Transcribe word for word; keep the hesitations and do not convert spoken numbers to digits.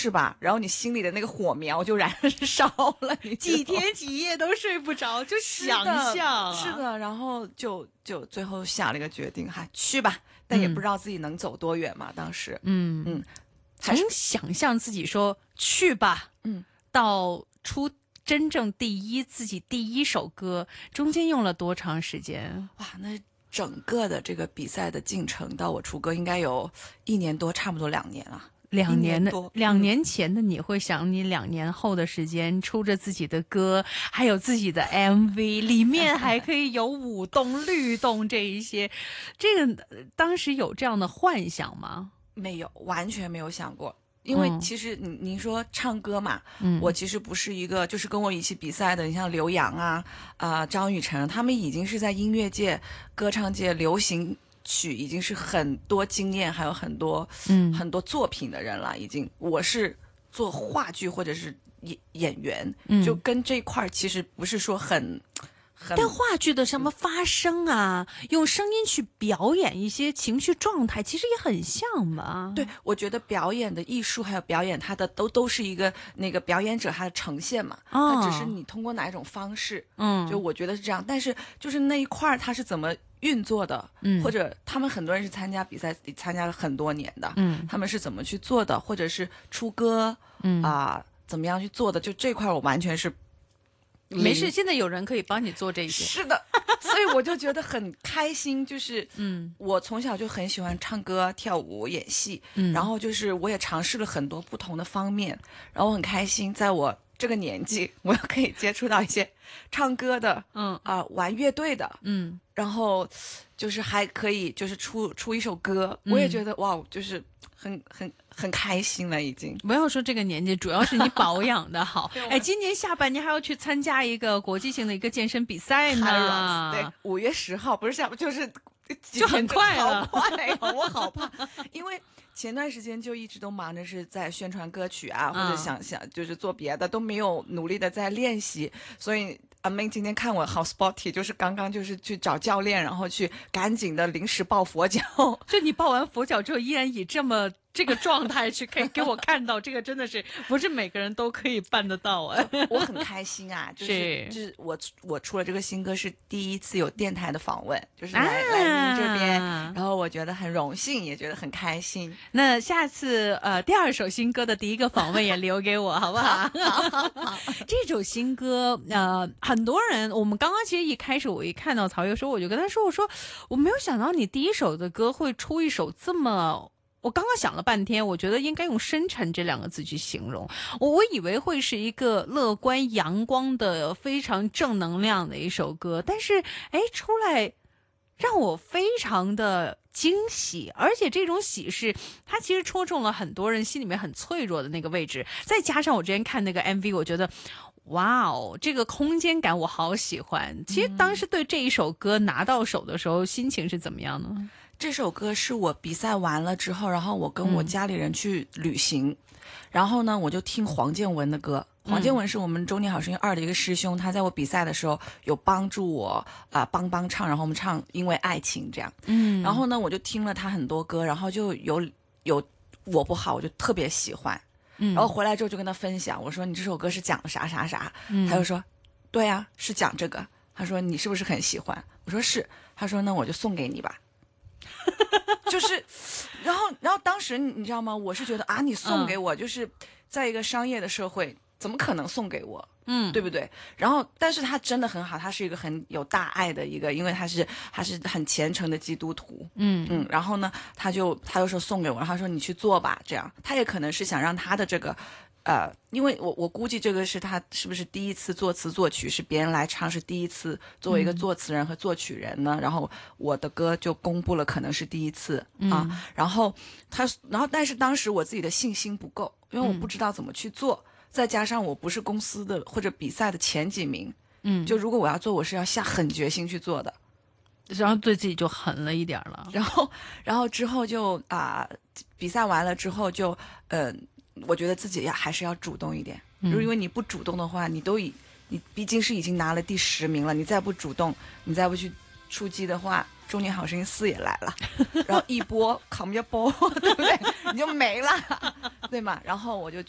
是吧？然后你心里的那个火苗就燃烧了，你几天几夜都睡不着，就想象、啊、 是的，然后就就最后下了一个决定，哈，去吧，但也不知道自己能走多远嘛，当时， 嗯嗯，从想象自己说去吧，嗯，到出真正第一自己第一首歌，中间用了多长时间？ 哇，那整个的这个比赛的进程到我出歌应该有一年多，差不多两年了。 两年的多两年前的你会想你两年后的时间出着自己的歌，还有自己的 M V， 里面还可以有舞动律动这一些，这个当时有这样的幻想吗？ 没有，完全没有想过。因为其实您您说唱歌嘛，嗯，我其实不是一个就是跟我一起比赛的，你像刘洋啊啊、呃、张雨晨，他们已经是在音乐界、歌唱界、流行曲已经是很多经验，还有很多嗯很多作品的人了。已经，我是做话剧或者是演演员，嗯，就跟这块其实不是说很。 但话剧的什么发声啊、嗯，用声音去表演一些情绪状态，其实也很像吧？ 对，我觉得表演的艺术还有表演它的都都是一个那个表演者他的呈现嘛，哦，它只是你通过哪一种方式，嗯，就我觉得是这样。但是就是那一块它是怎么运作的，嗯，或者他们很多人是参加比赛，参加了很多年的，嗯，他们是怎么去做的，或者是出歌，嗯啊、呃，怎么样去做的，就这块我完全是。 没事，现在有人可以帮你做这些。 是的，所以我就觉得很开心，就是嗯，我从小就很喜欢唱歌、跳舞、演戏，嗯，然后就是我也尝试了很多不同的方面，然后我很开心，在我这个年纪，我可以接触到一些唱歌的，嗯啊、呃，玩乐队的，嗯，然后就是还可以就是出出一首歌，我也觉得、嗯、哇，就是很很。很开心了，已经不要说这个年纪，主要是你保养的好。哎，今年下半年还要去参加一个国际性的一个健身比赛呢。 对，五月十号不是下，就是就很快了，好快呀、哦！我好怕，因为前段时间就一直都忙着是在宣传歌曲啊，或者想、嗯、想就是做别的，都没有努力的在练习，所以。阿妹今天看我好 sporty， 就是刚刚就是去找教练，然后去赶紧的临时抱佛脚。 就你抱完佛脚之后，依然以这么这个状态去可以给我看到，这个真的是不是每个人都可以办得到啊！ 我很开心啊，就是是就是我我出了这个新歌是第一次有电台的访问，就是来、啊、来您这边，然后我觉得很荣幸，也觉得很开心。 那下次呃第二首新歌的第一个访问也留给我，好不好？好好好这首新歌呃。很多人，我们刚刚其实一开始我一看到曹越说，我就跟他说，我说我没有想到你第一首的歌会出一首这么，我刚刚想了半天，我觉得应该用深沉这两个字去形容。我我以为会是一个乐观阳光的非常正能量的一首歌，但是哎出来让我非常的惊喜，而且这种喜是它其实戳中了很多人心里面很脆弱的那个位置，再加上我之前看那个 M V， 我觉得哇哦，这个空间感我好喜欢。其实当时对这一首歌拿到手的时候，心情是怎么样呢？ 这首歌是我比赛完了之后，然后我跟我家里人去旅行，嗯、然后呢，我就听黄建文的歌。黄建文是我们《中年好声音二》的一个师兄，他在我比赛的时候有帮助我啊、呃、帮帮唱，然后我们唱《因为爱情》这样。嗯，然后呢，我就听了他很多歌，然后就有有我不好，我就特别喜欢。然后回来之后就跟他分享，我说你这首歌是讲的啥啥啥，嗯、他就说，对啊，是讲这个。他说你是不是很喜欢？我说是。他说那我就送给你吧。就是，然后然后当时你知道吗？我是觉得啊，你送给我，嗯、就是在一个商业的社会，怎么可能送给我？嗯，对不对？然后，但是他真的很好，他是一个很有大爱的一个，因为他是他是很虔诚的基督徒，嗯嗯。然后呢，他就他就说送给我，然后他说你去做吧，这样。他也可能是想让他的这个，呃，因为我我估计这个是他是不是第一次作词作曲，是别人来唱，是第一次作为一个作词人和作曲人呢。嗯、然后我的歌就公布了，可能是第一次啊。嗯、然后他，然后但是当时我自己的信心不够，因为我不知道怎么去做。嗯再加上我不是公司的或者比赛的前几名，嗯，就如果我要做，我是要下狠决心去做的， 然后对自己就狠了一点了。 然后，然后之后就啊、呃，比赛完了之后就，呃，我觉得自己要还是要主动一点，嗯、因为你不主动的话，你都已你毕竟是已经拿了第十名了，你再不主动，你再不去出击的话。中年好声音四也来了，然后一波扛一波，对不对？你就没了，对吗？然后我就